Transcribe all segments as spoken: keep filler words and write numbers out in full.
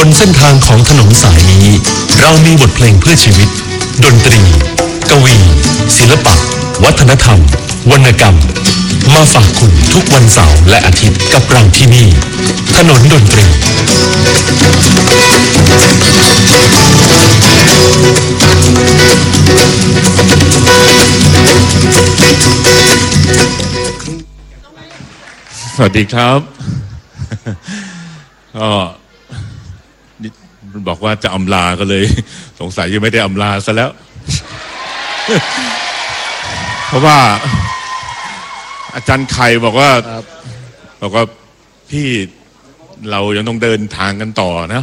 นเส้นทางของถนนสายนี้เรามีบทเพลงเพื่อชีวิตดนตรีกวีศิลปะวัฒนธรรมวรรณกรรมมาฝากคุณทุกวันเสาร์และอาทิตย์กับเราที่นี่ถนนดนตรีสวัสดีครับก็บอกว่าจะอำลาก็เลยสงสัยยังไม่ได้อำลาซะแล้ว เพราะว่าอาจารย์ไข่บอกว่าบอกว่าพี่เรายังต้องเดินทางกันต่อนะ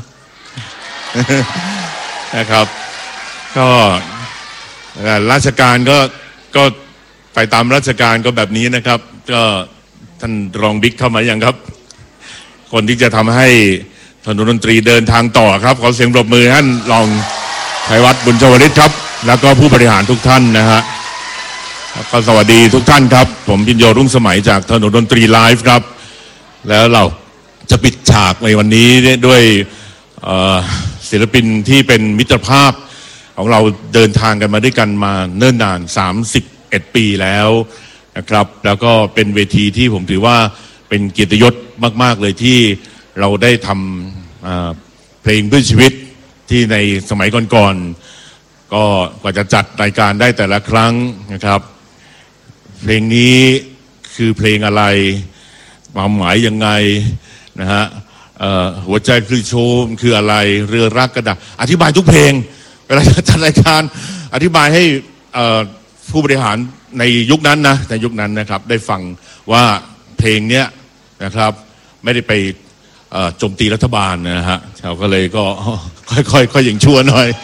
นะครับก็ราชการก็ก็ไปตามราชการก็แบบนี้นะครับก็ท่านรองบิ๊กเข้ามาอย่างครับคนที่จะทำให้ถนนดนตรีเดินทางต่อครับขอเสียงปรบมือท่านรองชัยวัฒน์บุญชวลิตครับแล้วก็ผู้บริหารทุกท่านนะฮะก็สวัสดีทุกท่านครับผมพิญโยรุ่งสมัยจากถนนดนตรีไลฟ์ครับแล้วเราจะปิดฉากในวันนี้ด้วยศิลปินที่เป็นมิตรภาพของเราเดินทางกันมาด้วยกันมาเนิ่นนานสามสิบเอ็ดปีแล้วนะครับแล้วก็เป็นเวทีที่ผมถือว่าเป็นเกียรติยศมากๆเลยที่เราได้ทำเพลงเพื่อชีวิตที่ในสมัยก่อนๆก็กว่าจะจัดรายการได้แต่ละครั้งนะครับเพลงนี้คือเพลงอะไรความหมายยังไงนะฮะหัวใจคือโชมคืออะไรเรือรักกระดาษอธิบายทุกเพลงเวลาจัดรายการอธิบายให้ผู้บริหารในยุคนั้นนะในยุคนั้นนะครับได้ฟังว่าเพลงเนี้ยนะครับไม่ได้ไปโจมตีรัฐบาลนะฮะเราก็เลยก็ค่อยๆค่อยอย่างชั่วหน่อย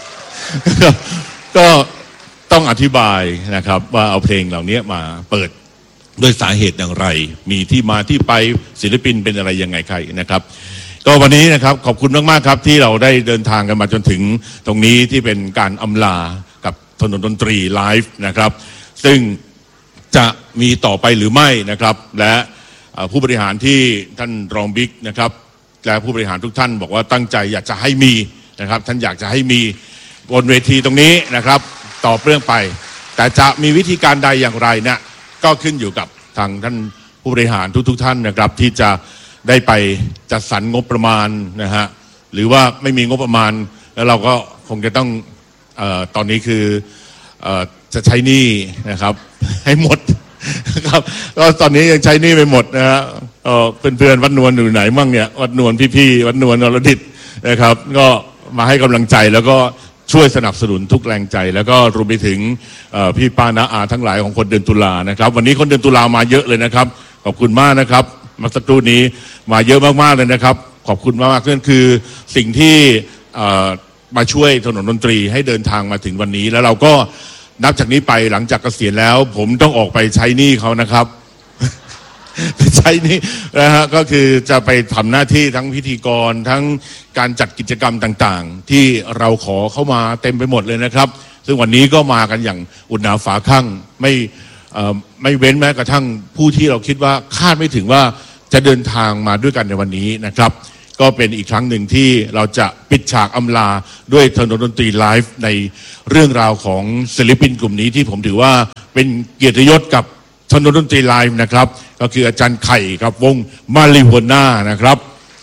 ก็ต้องอธิบายนะครับว่าเอาเพลงเหล่านี้มาเปิดด้วยสาเหตุอย่างไรมีที่มาที่ไปศิลปินเป็นอะไรยังไงใครนะครับก็วันนี้นะครับขอบคุณมากๆครับที่เราได้เดินทางกันมาจนถึงตรงนี้ที่เป็นการอำลากับถนนดนตรีไลฟ์นะครับซึ่งจะมีต่อไปหรือไม่นะครับและผู้บริหารที่ท่านรองบิ๊กนะครับและผู้บริหารทุกท่านบอกว่าตั้งใจอยากจะให้มีนะครับท่านอยากจะให้มีบนเวทีตรงนี้นะครับต่อเรื่องไปแต่จะมีวิธีการใดอย่างไรเนี่ยก็ขึ้นอยู่กับทางท่านผู้บริหารทุกๆท่านนะครับที่จะได้ไปจัดสรรงบประมาณนะฮะหรือว่าไม่มีงบประมาณแล้วเราก็คงจะต้องเอ่อตอนนี้คือเอ่อจะใช้หนี้นะครับให้หมดครับก็ตอนนี้ยังใช้หนี้ไปหมดนะฮะเอ่อเพื่อนๆวัดนวลอยู่ไหนมั่งเนี่ยวัดนวลพี่ๆวัดนวลนรดิษฐ์นะครับก็มาให้กำลังใจแล้วก็ช่วยสนับสนุนทุกแรงใจแล้วก็รวมไปถึงพี่ป้าน้าอาทั้งหลายของคนเดือนตุลานะครับวันนี้คนเดือนตุลามาเยอะเลยนะครับขอบคุณมากนะครับมาสักครู่นี้มาเยอะมากๆเลยนะครับขอบคุณมากๆนั่นคือสิ่งที่มาช่วยถนนดนตรีให้เดินทางมาถึงวันนี้แล้วเราก็นับจากนี้ไปหลังจากเกษียณแล้วผมต้องออกไปใช้หนี้เขานะครับ ใช้นี่นะฮะก็คือจะไปทำหน้าที่ทั้งพิธีกรทั้งการจัดกิจกรรมต่างๆที่เราขอเข้ามาเต็มไปหมดเลยนะครับซึ่งวันนี้ก็มากันอย่างอุ่นหนาฝาข้างไม่ไม่เว้นแม้กระทั่งผู้ที่เราคิดว่าคาดไม่ถึงว่าจะเดินทางมาด้วยกันในวันนี้นะครับก็เป็นอีกครั้งหนึ่งที่เราจะปิดฉากอำลาด้วยถนนดนตรีไลฟ์ในเรื่องราวของศิลปินกลุ่มนี้ที่ผมถือว่าเป็นเกียรติยศกับถนนดนตรีไลฟ์นะครับก็คืออาจารย์ไข่ครับวงมาริโฮน่านะครับ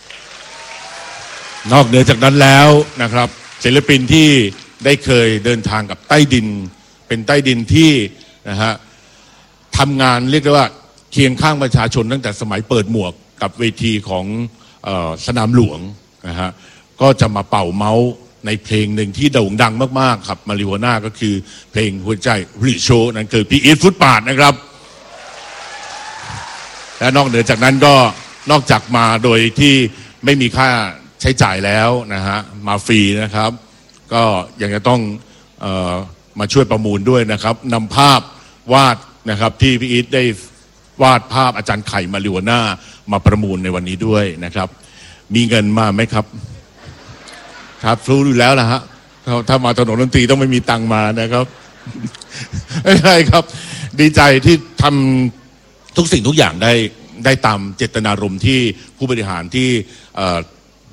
นอกเหนือจากนั้นแล้วนะครับศิลปินที่ได้เคยเดินทางกับใต้ดินเป็นใต้ดินที่นะฮะทำงานเรียกได้ว่าเคียงข้างประชาชนตั้งแต่สมัยเปิดหมวกกับเวทีของเอ่อสนามหลวงนะฮะก็จะมาเป่าเมาส์ในเพลงหนึ่งที่โด่งดังมากๆครับมาริโฮน่าก็คือเพลงหัวใจริโชนั่นคือพี่อีทฟุตปาดนะครับและนอกเหนือจากนั้นก็นอกจากมาโดยที่ไม่มีค่าใช้จ่ายแล้วนะฮะมาฟรีนะครับก็ยังจะต้องเอ่อมาช่วยประมูลด้วยนะครับนำภาพวาดนะครับที่พี่อีทได้วาดภาพอาจารย์ไข่มาริโฮน่ามาประมูลในวันนี้ด้วยนะครับมีเงินมาไหมครับครับรู้อยู่แล้วนะฮะถ้ามาถนนดนตรีต้องไม่มีตังมานะครับไม่ใช่ครับดีใจที่ทำทุกสิ่งทุกอย่างได้ได้ตามเจตนารมณ์ที่ผู้บริหารที่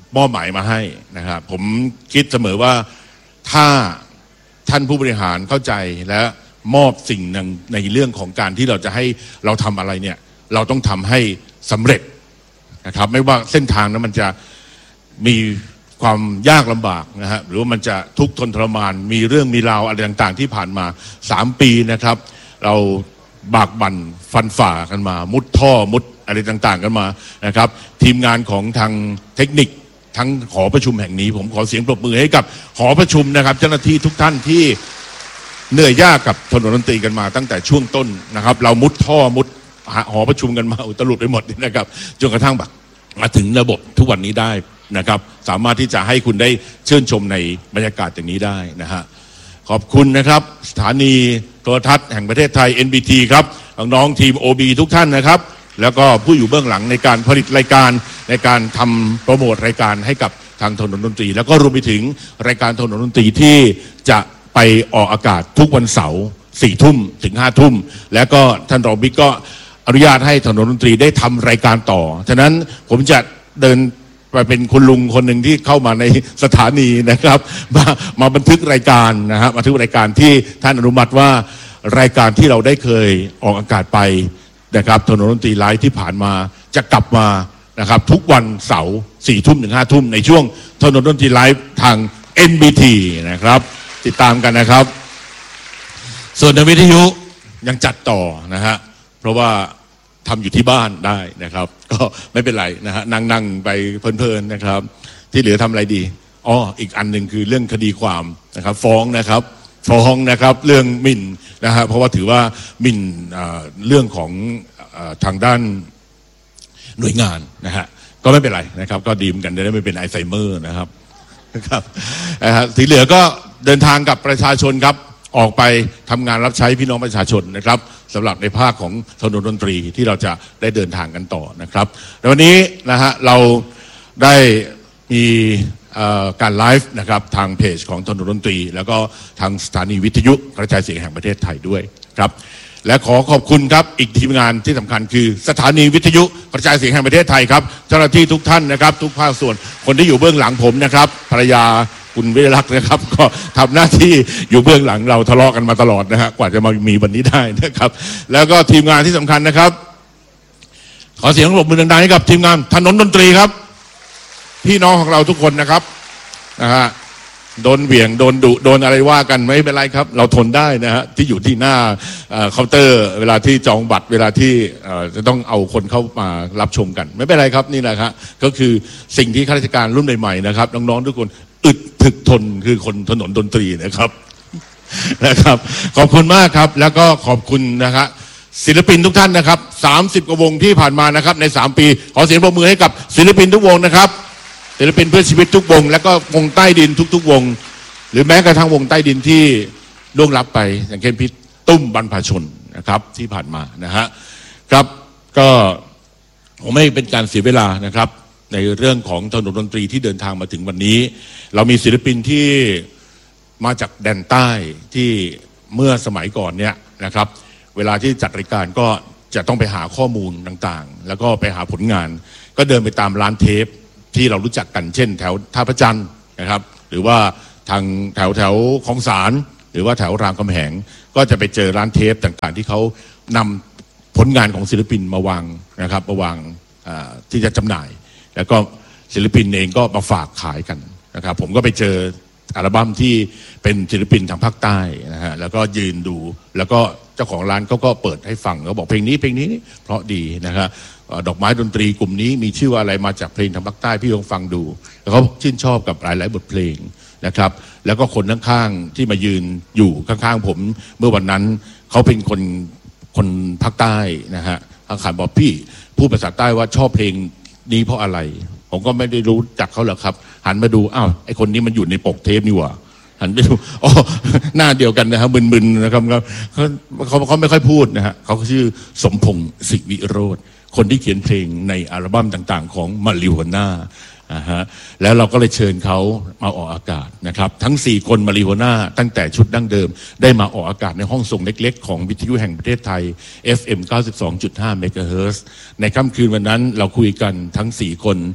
มอบหมายมาให้นะครับผมคิดเสมอว่าถ้าท่านผู้บริหารเข้าใจและมอบสิ่งหนึ่งในเรื่องของการที่เราจะให้เราทำอะไรเนี่ยเราต้องทำให้สำเร็จนะครับไม่ว่าเส้นทางนั้นมันจะมีความยากลำบากนะฮะหรือว่ามันจะทุกข์ทนทรมานมีเรื่องมีราวอะไรต่างๆที่ผ่านมาสามปีนะครับเราบากบั่นฟันฝ่ากันมามุดท่อมุดอะไรต่างๆกันมานะครับทีมงานของทางเทคนิคทั้งหอประชุมแห่งนี้ผมขอเสียงปรบมือให้กับหอประชุมนะครับเจ้าหน้าที่ทุกท่านที่เหนื่อยยากกับถนนดนตรีกันมาตั้งแต่ช่วงต้นนะครับเรามุดท่อมุดหอประชุมกันมาอุตลุดไปหมดนะครับจนกระทั่งแบบมาถึงระบบทุกวันนี้ได้นะครับสามารถที่จะให้คุณได้ชื่นชมในบรรยากาศอย่างนี้ได้นะฮะขอบคุณนะครับสถานีโทรทัศน์แห่งประเทศไทย เอ็น บี ที ครับน้องๆทีม โอ บี ทุกท่านนะครับแล้วก็ผู้อยู่เบื้องหลังในการผลิตรายการในการทำโปรโมทรายการให้กับทางถนนดนตรีแล้วก็รวมไปถึงรายการถนนดนตรีที่จะไปออกอากาศทุกวันเสาร์สี่ทุ่มถึงห้าทุ่มแล้วก็ท่านรองบิ๊กก็อนุญาตให้ถนนดนตรีได้ทำรายการต่อฉะนั้นผมจะเดินไปเป็นคุณลุงคนหนึ่งที่เข้ามาในสถานีนะครับมามาบันทึกรายการนะฮะบันทึกรายการที่ท่านอนุมัติว่ารายการที่เราได้เคยออกอากาศไปนะครับถนนดนตรีไลฟ์ที่ผ่านมาจะกลับมานะครับทุกวันเสาร์สี่ทุ่มถึงห้าทุ่มในช่วงถนนดนตรีไลฟ์ทาง เอ็น บี ที นะครับติดตามกันนะครับส่วนในวิทยุยังจัดต่อนะฮะเพราะว่าทำอยู่ที่บ้านได้นะครับก็ไม่เป็นไรนะฮะนั่งๆไปเพลินๆนะครับที่เหลือทำอะไรดีอ๋ออีกอันหนึ่งคือเรื่องคดีความนะครับฟ้องนะครับฟ้องนะครับเรื่องหมิ่นนะฮะเพราะว่าถือว่าหมิ่นเรื่องของทางด้านหน่วยงานนะฮะก็ไม่เป็นไรนะครับก็ดีมกันจะได้ไม่เป็นไอลไซเมอร์นะครับนะครับที่เหลือก็เดินทางกับประชาชนครับออกไปทำงานรับใช้พี่น้องประชาชนนะครับสำหรับในภาคของถนนดนตรีที่เราจะได้เดินทางกันต่อนะครับในวันนี้นะฮะเราได้มีการไลฟ์นะครับทางเพจของถนนดนตรีแล้วก็ทางสถานีวิทยุกระจายเสียงแห่งประเทศไทยด้วยครับและขอขอบคุณครับอีกทีมงานที่สำคัญคือสถานีวิทยุกระจายเสียงแห่งประเทศไทยครับเจ้าหน้าที่ทุกท่านนะครับทุกภาคส่วนคนที่อยู่เบื้องหลังผมนะครับภรรยาคุณวิรักษ์นะครับก็ทำหน้าที่อยู่เบื้องหลังเราทะเลาะกันมาตลอดนะฮะกว่าจะมามีวันนี้ได้นะครับแล้วก็ทีมงานที่สำคัญนะครับขอเสียงปรบมือดังๆให้กับทีมงานถนนดนตรีครับพี่น้องของเราทุกคนนะครับนะฮะโดนเหวี่ยงโดนดุโดนอะไรว่ากันไม่เป็นไรครับเราทนได้นะฮะที่อยู่ที่หน้าเคาน์เตอร์เวลาที่จองบัตรเวลาที่จะต้องเอาคนเข้ามารับชมกันไม่เป็นไรครับนี่แหละครับก็คือสิ่งที่ข้าราชการรุ่นใหม่ๆนะครับน้องๆทุกคนอึดถึกทนคือคนถนนดนตรีนะครับนะครับขอบคุณมากครับแล้วก็ขอบคุณนะครับศิลปินทุกท่านนะครับสามสิบกว่าวงที่ผ่านมานะครับในสามปีขอเสียงปรบมือให้กับศิลปินทุกวงนะครับศิลปินเพื่อชีวิตทุกวงแล้วก็วงใต้ดินทุกๆวงหรือแม้กระทั่งวงใต้ดินที่ล่วงลับไปอย่างเช่นพี่ตุ้มบรรพชนนะครับที่ผ่านมานะฮะครับก็ผมไม่เป็นการเสียเวลานะครับในเรื่องของถนนดนตรีที่เดินทางมาถึงวันนี้เรามีศิลปินที่มาจากแดนใต้ที่เมื่อสมัยก่อนเนี่ยนะครับเวลาที่จัดรายการก็จะต้องไปหาข้อมูลต่างๆแล้วก็ไปหาผลงานก็เดินไปตามร้านเทปที่เรารู้จักกันเช่นแถวท่าพระจันทร์นะครับหรือว่าทางแถวแถวคลองสารหรือว่าแถวรามคำแหงก็จะไปเจอร้านเทปต่างๆที่เขานำผลงานของศิลปินมาวางนะครับมาวางที่จะจำหน่ายแล้วก็ศิลปินเองก็มาฝากขายกันนะครับผมก็ไปเจออัลบั้มที่เป็นศิลปินทางภาคใต้นะฮะแล้วก็ยืนดูแล้วก็เจ้าของร้านเขาก็เปิดให้ฟังเขาบอกเพลงนี้เพลงนี้เพราะดีนะครับดอกไม้ดนตรีกลุ่มนี้มีชื่อว่าอะไรมาจากเพลงทางภาคใต้พี่ลองฟังดูแล้วเขาชื่นชอบกับหลายๆบทเพลงนะครับแล้วก็คนข้างๆที่มายืนอยู่ข้างๆผมเมื่อวันนั้นเขาเป็นคนคนภาคใต้นะฮะทางขานบอกพี่พูดภาษาใต้ว่าชอบเพลงนี้เพราะอะไรผมก็ไม่ได้รู้จักเขาหรอกครับหันมาดูอ้าวไอคนนี้มันอยู่ในปกเทปนี่หว่าหันไปดูอ๋อหน้าเดียวกันนะครับมึนๆนะครับเขาเขาเขาไม่ค่อยพูดนะฮะเขาชื่อสมพงษ์ศิวิโรจน์คนที่เขียนเพลงในอัลบั้มต่างๆของมาริโฮน่าอ่าฮะแล้วเราก็เลยเชิญเขามาออกอากาศนะครับทั้งสี่คนมาริโฮน่าตั้งแต่ชุดดั้งเดิมได้มาออกอากาศในห้องส่งเล็กๆของวิทยุแห่งประเทศไทย เอฟ เอ็ม เก้าสิบสองจุดห้า เมกะเฮิรตซ์ในค่ำคืนวันนั้นเราคุยกันทั้งสี่คน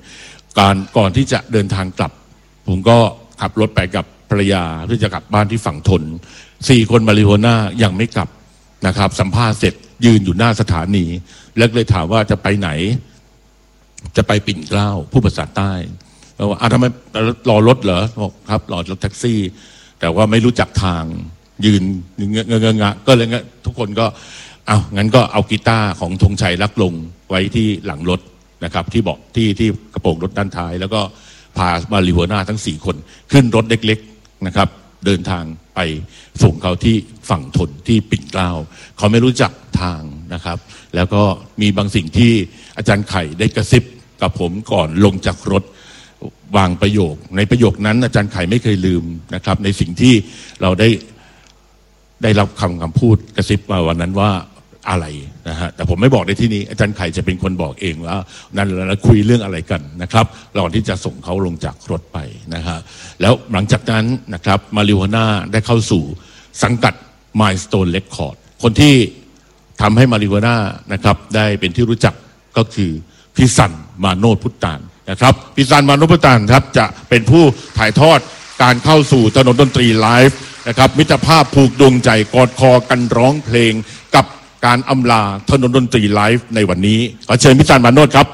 การก่อนที่จะเดินทางกลับผมก็ขับรถไปกับภรรยาเพื่อจะกลับบ้านที่ฝั่งทนสี่คนมาริโฮน่ายังไม่กลับนะครับสัมภาษณ์เสร็จยืนอยู่หน้าสถานีแล้วเลยถามว่าจะไปไหนจะไปปิ่นเกล้าผู้ภาษาใต้เราว่าอ่ะทำไมรอรถเหรอบอกครับรอรถแท็กซี่แต่ว่าไม่รู้จักทางยืนเงอะเงอะเงอะก็เลยงั้นทุกคนก็เอางั้นก็เอากีตาร์ของธงชัยรักลงไว้ที่หลังรถนะครับที่เบาะที่ที่กระโปรงรถด้านท้ายแล้วก็พามาริโฮน่าทั้งสี่คนขึ้นรถเล็กๆนะครับเดินทางไปส่งเขาที่ฝั่งทนที่ปิ่นเกล้าเขาไม่รู้จักทางนะครับแล้วก็มีบางสิ่งที่อาจารย์ไข่ได้กระซิบกับผมก่อนลงจากรถวางประโยคในประโยคนั้นอาจารย์ไข่ไม่เคยลืมนะครับในสิ่งที่เราได้ได้รับคำคำพูดกระซิบมาวันนั้นว่าอะไรนะฮะแต่ผมไม่บอกในที่นี้อาจารย์ไข่จะเป็นคนบอกเองว่านั่นเราคุยเรื่องอะไรกันนะครับก่อนที่จะส่งเขาลงจากรถไปนะฮะแล้วหลังจากนั้นนะครับมาริโฮน่าได้เข้าสู่สังกัด Milestone Record คนที่ทำให้มาริโฮน่านะครับได้เป็นที่รู้จักก็คือพี่สันมาโนชพุทธานนะครับพี่สันมาโนชพุทธานครับจะเป็นผู้ถ่ายทอดการเข้าสู่ถนนดนตรีไลฟ์นะครับมิตรภาพผูกดวงใจกอดคอกันร้องเพลงกับการอำลาถนนดนตรีไลฟ์ในวันนี้ขอเชิญพี่สันมาโนชครับ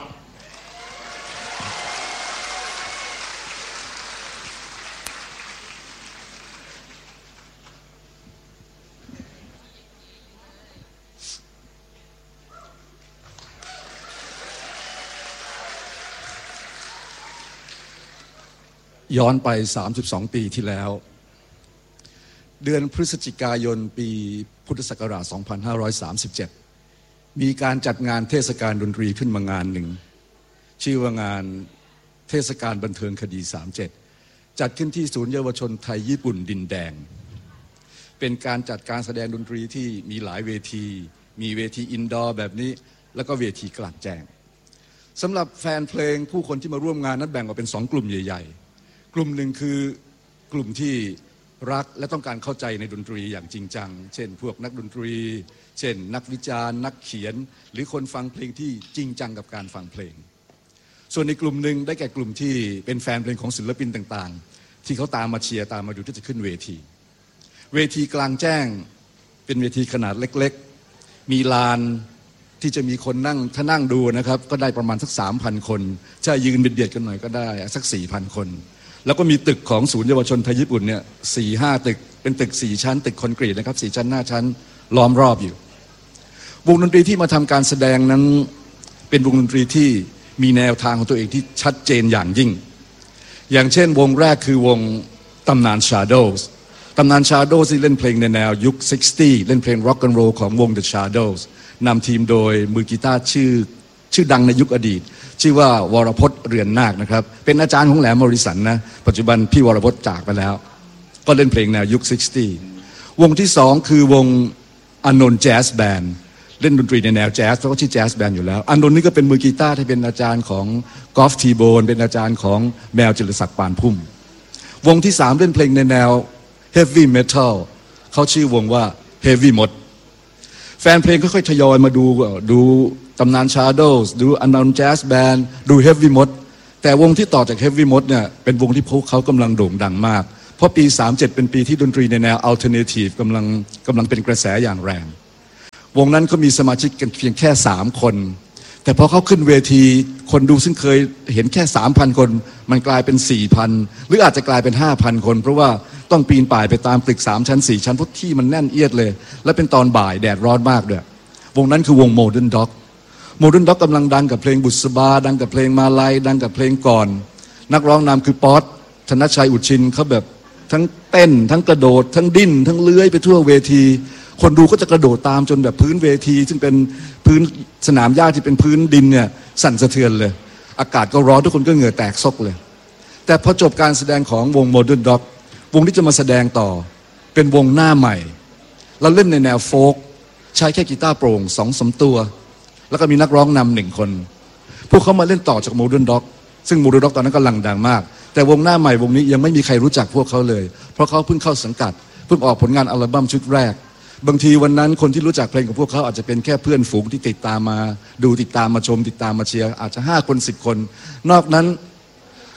ย้อนไปสามสิบสองปีที่แล้วเดือนพฤศจิกายนปีพุทธศักราชสองพันห้าร้อยสามสิบเจ็ดมีการจัดงานเทศกาลดนตรีขึ้นมางานหนึ่งชื่อว่างานเทศกาลบันเทิงคดีสามสิบเจ็ดจัดขึ้นที่ศูนย์เยาวชนไทยญี่ปุ่นดินแดงเป็นการจัดการแสดงดนตรีที่มีหลายเวทีมีเวทีอินดอร์แบบนี้แล้วก็เวทีกลางแจ้งสำหรับแฟนเพลงผู้คนที่มาร่วมงานนั้นแบ่งออกเป็นสองกลุ่มใหญ่ๆกลุ่มหนึ่งคือกลุ่มที่รักและต้องการเข้าใจในดนตรีอย่างจริงจังเช่นพวกนักดนตรีเช่นนักวิจารณ์นักเขียนหรือคนฟังเพลงที่จริงจังกับการฟังเพลงส่วนในกลุ่มหนึ่งได้แก่กลุ่มที่เป็นแฟนเพลงของศิลปินต่างๆที่เขาตามมาเชียร์ตามมาดูที่จะขึ้นเวทีเวทีกลางแจ้งเป็นเวทีขนาดเล็กๆมีลานที่จะมีคนนั่งถ้านั่งดูนะครับก็ได้ประมาณสัก สามพัน คนถ้ายืนเบียดๆกันหน่อยก็ได้สัก สี่พัน คนแล้วก็มีตึกของศูนย์เยาวชนไทยญี่ปุ่นเนี่ย สี่ห้า ตึกเป็นตึกสี่ชั้นตึกคอนกรีตนะครับสี่ชั้นห้าชั้นล้อมรอบอยู่วงดนตรีที่มาทำการแสดงนั้นเป็นวงดนตรีที่มีแนวทางของตัวเองที่ชัดเจนอย่างยิ่งอย่างเช่นวงแรกคือวงตำนาน Shadows ตำนาน Shadows ที่เล่นเพลงในแนวยุค หกสิบ เล่นเพลงร็อกแอนด์โรลของวง The Shadows นำทีมโดยมือกีตาร์ชื่อชื่อดังในยุคอดีตชื่อว่าวรพจน์เรือนนาคนะครับเป็นอาจารย์ของแหลมมอริสันนะปัจจุบันพี่วรพจน์จากไปแล้วก็เล่นเพลงแนวยุค หกสิบ วงที่สองคือวงอานนท์แจ๊สแบนด์เล่นดนตรีในแนวแจ๊สแล้วก็ชื่อแจ๊สแบนด์อยู่แล้วอานนท์นี่ก็เป็นมือกีตาร์ที่เป็นอาจารย์ของกอล์ฟทีโบนเป็นอาจารย์ของแมวจิรศักดิ์ปานพุ่มวงที่สามเล่นเพลงในแนวเฮฟวี่เมทัลเขาชื่อวงว่าเฮฟวี่มดแฟนเพลงค่อยๆทยอยมาดูดูตำนาน Shadows ดูอานนท์แจ๊สแบนด์ดูเฮฟวี่มดแต่วงที่ต่อจากเฮฟวี่มดเนี่ยเป็นวงที่พวกเขากำลังโด่งดังมากเพราะปีสามสิบเจ็ดเป็นปีที่ดนตรีในแนวอัลเทอร์เนทีฟกำลังกำลังเป็นกระแสอย่างแรงวงนั้นก็มีสมาชิกกันเพียงแค่สามคนแต่พอเขาขึ้นเวทีคนดูซึ่งเคยเห็นแค่ สามพัน คนมันกลายเป็น สี่พัน หรืออาจจะกลายเป็น ห้าพัน คนเพราะว่าต้องปีนป่ายไปตามตึกสามชั้นสี่ชั้นเพราะที่มันแน่นเอียดเลยและเป็นตอนบ่ายแดดร้อนมากด้วยวงนั้นคือวง Modern Dog Modern Dog กำลังดังกับเพลงบุษบาดังกับเพลงมาลัยดังกับเพลงก่อนนักร้องนำคือป๊อตธนชัยอุชินเขาแบบทั้งเต้นทั้งกระโดดทั้งดิ้นทั้งเลื้อยไปทั่วเวทีคนดูก็จะกระโดดตามจนแบบพื้นเวทีซึ่งเป็นพื้นสนามหญ้าที่เป็นพื้นดินเนี่ยสั่นสะเทือนเลยอากาศก็ร้อนทุกคนก็เหงื่อแตกซกเลยแต่พอจบการแสดงของวง Modern Dog วงที่จะมาแสดงต่อเป็นวงหน้าใหม่เราเล่นในแนวโฟล์กใช้แค่กีตาร์โปร่งสองสามตัวแล้วก็มีนักร้องนำหนึ่งคนพวกเขามาเล่นต่อจาก Modern Dog ซึ่ง Modern Dog ตอนนั้นกำลังดังมากแต่วงหน้าใหม่วงนี้ยังไม่มีใครรู้จักพวกเขาเลยเพราะเขาเพิ่งเข้าสังกัดเพิ่งออกผลงานอัลบั้มชุดแรกบางทีวันนั้นคนที่รู้จักเพลงของพวกเขาอาจจะเป็นแค่เพื่อนฝูงที่ติดตามมาดูติดตามมาชมติดตามมาเชียร์อาจจะห้าคนสิบคนนอกนั้น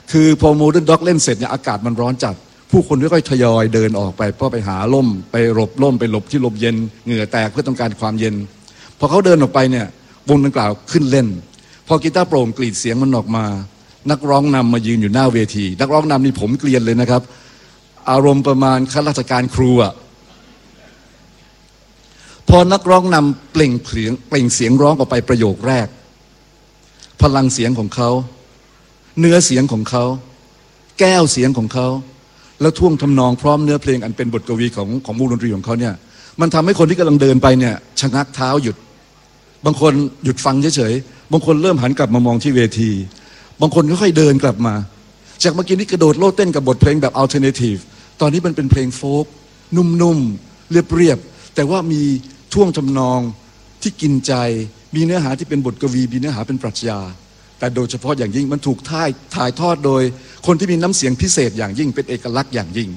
คือพอโมเดิร์นด็อกเล่นเสร็จเนี่ยอากาศมันร้อนจัดผู้คนค่อยๆทยอยเดินออกไปเพื่อไปหาร่มไปหลบร่มไปหลบที่ลมเย็นเหงื่อแตกเพื่อต้องการความเย็นพอเขาเดินออกไปเนี่ยวงดังกล่าวขึ้นเล่นพอกีตาร์โปร่งกรีดเสียงมันออกมานักร้องนำมายืนอยู่หน้าเวทีนักร้องนำนี่ผมเกลียนเลยนะครับอารมณ์ประมาณข้าราชการครูอะพอนักร้องนำเปล่งเสียงเปล่งเสียงร้องออกไปประโยคแรกพลังเสียงของเขาเนื้อเสียงของเขาแก้วเสียงของเขาแล้วท่วงทำนองพร้อมเนื้อเพลงอันเป็นบทกวีของของวงดนตรีของเขาเนี่ยมันทำให้คนที่กำลังเดินไปเนี่ยชะงักเท้าหยุดบางคนหยุดฟังเฉยๆบางคนเริ่มหันกลับมามองที่เวทีบางคนค่อยๆเดินกลับมาจากเมื่อกี้นี้กระโดดโลดเต้นกับบทเพลงแบบอัลเทอร์เนทีฟตอนนี้มันเป็นเพลงโฟล์กนุ่มๆเรียบๆแต่ว่ามีท่วงทำนองที่กินใจมีเนื้อหาที่เป็นบทกวีมีเนื้อหาเป็นปรัชญาแต่โดยเฉพาะอย่างยิ่งมันถูกถ่ายถ่ายทอดโดยคนที่มีน้ำเสียงพิเศษอย่างยิ่งเป็นเอกลักษณ์อย่างยิ่ง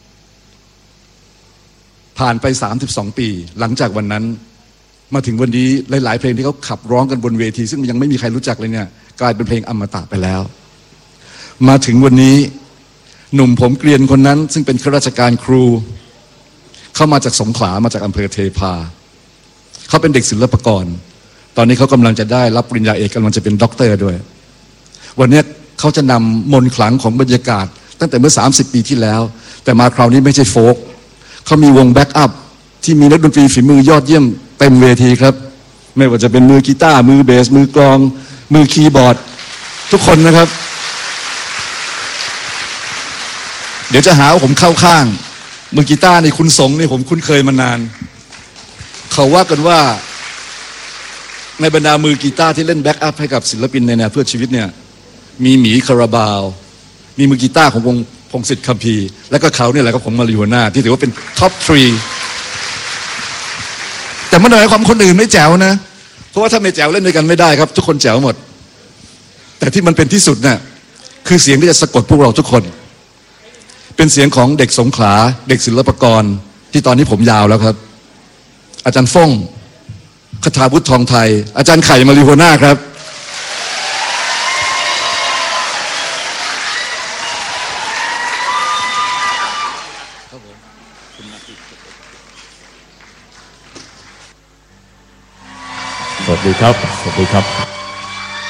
ผ่านไปสามสิบสองปีหลังจากวันนั้นมาถึงวันนี้หลายๆเพลงที่เขาขับร้องกันบนเวทีซึ่งยังไม่มีใครรู้จักเลยเนี่ยกลายเป็นเพลงอมตะไปแล้วมาถึงวันนี้หนุ่มผมเกรียนคนนั้นซึ่งเป็นข้าราชการครูเข้ามาจากสงขลามาจากอำเภอเทพาเขาเป็นเด็กศิลปากรตอนนี้เขากำลังจะได้รับปริญญาเอกกำลังจะเป็นด็อกเตอร์ด้วยวันนี้เขาจะนำมนต์ขลังของบรรยากาศตั้งแต่เมื่อสามสิบปีที่แล้วแต่มาคราวนี้ไม่ใช่โฟล์กเขามีวงแบ็กอัพที่มีนักดนตรีฝีมือยอดเยี่ยมเต็มเวทีครับไม่ว่าจะเป็นมือกีตาร์มือเบสมือกลองมือคีย์บอร์ดทุกคนนะครับเดี๋ยวจะหาว่าผมเข้าข้างมือกีตาร์นี่คุณสงนี่ผมคุ้นเคยมานานเขาว่ากันว่าในบรรดามือกีตาร์ที่เล่นแบ็กอัพให้กับศิลปินในแนวเพื่อชีวิตเนี่ยมีหมีคาราบาวมีมือกีตาร์ของวงพงศิษฐ์คัมภีร์และก็เขาเนี่ยแหละครับผมมาริโฮน่าที่ถือว่าเป็นท็อปทรีแต่มันหมายความคนอื่นไม่แจ๋วนะเพราะว่าถ้าไม่แจ๋วเล่นด้วยกันไม่ได้ครับทุกคนแจ๋วหมดแต่ที่มันเป็นที่สุดน่ะคือเสียงที่จะสะกดพวกเราทุกคนเป็นเสียงของเด็กสงขลาเด็กศิลปากรที่ตอนนี้ผมยาวแล้วครับอาจารย์ฟ่งคทาวุฒิทองไทยอาจารย์ไข่มาริโฮน่าครับสวัสดีครับสวัสดีครับ